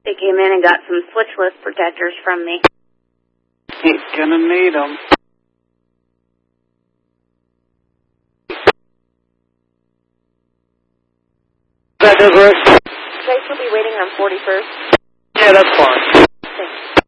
He came in and got some switchless protectors from me. He's gonna need them. That does work. Okay, she'll be waiting on 41st. Yeah, that's fine. Thanks.